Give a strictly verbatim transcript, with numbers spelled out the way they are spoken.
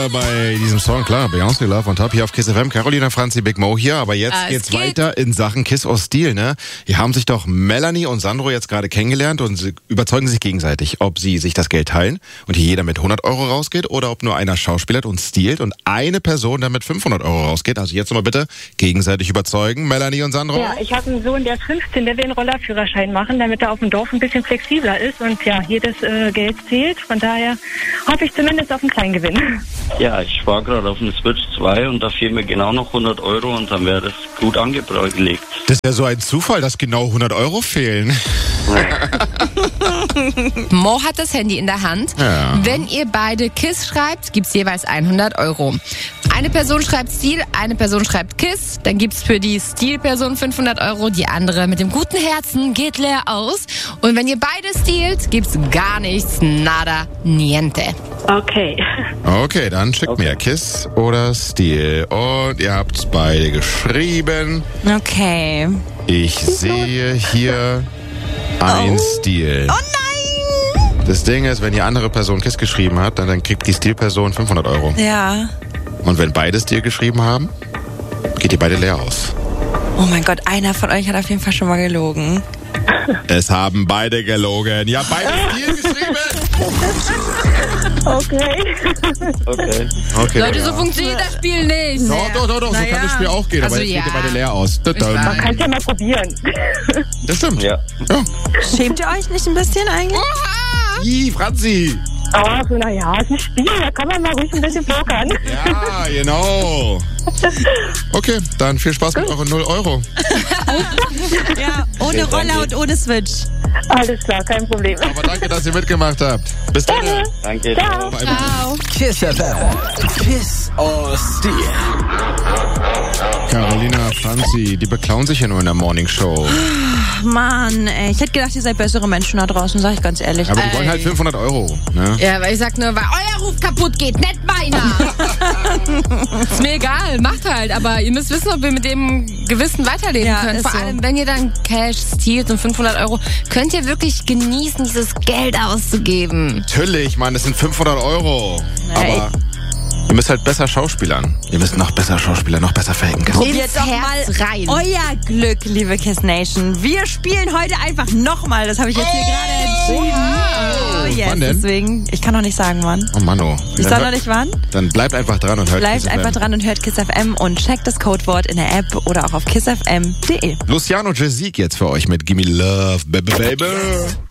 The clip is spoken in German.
äh, bei diesem Song, klar, Beyoncé Love on Top hier auf Kiss F M. Carolina Franzi, Big Mo hier, aber jetzt Ah, geht's geht. weiter in Sachen Kiss or Steal, ne? Hier haben sich doch Melanie und Sandro jetzt gerade kennengelernt und sie überzeugen sich gegenseitig, ob sie sich das Geld teilen und hier jeder mit hundert Euro rausgeht oder ob nur einer schauspielert und stiehlt und eine Person dann mit fünfhundert Euro rausgeht. Also jetzt nochmal bitte gegenseitig überzeugen, Melanie und Sandro. Ja, ich habe einen Sohn, der ist fünfzehn, der will einen Rollerführerschein machen, damit er auf dem Dorf ein bisschen flexibler ist und ja, jedes äh, Geld zählt. Von daher hoffe ich zumindest auf einen Kleingewinn. Ja, ich war gerade auf dem Switch zwei und da fehlen mir genau noch hundert Euro und dann wäre das gut angelegt. Das ist ja so ein Zufall, dass genau hundert Euro fehlen. Mo hat das Handy in der Hand. Ja. Wenn ihr beide Kiss schreibt, gibt's jeweils hundert Euro. Eine Person schreibt Steal, eine Person schreibt Kiss. Dann gibt's für die Steal-Person fünfhundert Euro. Die andere mit dem guten Herzen geht leer aus. Und wenn ihr beide stealt, gibt's gar nichts. Nada, niente. Okay. Okay, dann schickt Okay. mir Kiss oder Steal. Und ihr habt's beide geschrieben. Okay. Ich sehe hier ein Steal. Oh nein! Das Ding ist, wenn die andere Person Kiss geschrieben hat, dann, dann kriegt die Steal-Person fünfhundert Euro. Ja. Und wenn beide Steal geschrieben haben, geht ihr beide leer aus. Oh mein Gott, einer von euch hat auf jeden Fall schon mal gelogen. Es haben beide gelogen. Ja, beide Steal geschrieben. Okay. Okay. Okay. Leute, so funktioniert das Spiel nicht. Doch, doch, doch, doch, so Naja. kann das Spiel auch gehen, aber Also jetzt ja. geht ihr beide leer aus. Da, da. weiß. Kannst ja mal probieren. Das stimmt. Ja. Ja. Schämt ihr euch nicht ein bisschen eigentlich? Ih, Franzi. Ach, naja, es ist ein Spiel, da kann man mal ruhig ein bisschen pokern. Ja, genau. Okay, dann viel Spaß mit euren null Euro. Ja, ohne Okay, Roller danke. und ohne Switch. Alles klar, kein Problem. Aber danke, dass ihr mitgemacht habt. Bis dann. Danke. Ciao. Bye, bye. Ciao. Kiss F M. Kiss or Steal. Carolina, Franzi, die beklauen sich ja nur in der Morning Show. Mann, ey, ich hätte gedacht, ihr seid bessere Menschen da draußen, sag ich ganz ehrlich. Aber die wollen halt fünfhundert Euro. Ne? Ja, weil ich sag nur, weil euer Ruf kaputt geht, nicht meiner. Ist mir egal, macht halt. Aber ihr müsst wissen, ob ihr mit dem Gewissen weiterleben Ja, könnt. ist Vor so. allem, wenn ihr dann Cash stealt und fünfhundert Euro, könnt ihr wirklich genießen, dieses Geld auszugeben. Natürlich, Mann, das sind fünfhundert Euro. Ey. Aber ihr müsst halt besser schauspielern. Ihr müsst noch besser schauspielern, noch besser faken. Probiert ins doch Herz mal rein. euer Glück, liebe Kiss Nation. Wir spielen heute einfach nochmal. Das habe ich jetzt hier gerade entschieden. Oh, yes, Wann denn? deswegen. Ich kann noch nicht sagen, wann. Oh Mann, oh. Ich sag noch nicht wann. Dann bleibt einfach dran und hört Bleibt Kiss F M. einfach dran und hört Kiss F M und checkt das Codewort in der App oder auch auf kiss f m punkt de. Luciano Jazik jetzt für euch mit Gimme Love, Baby Baby.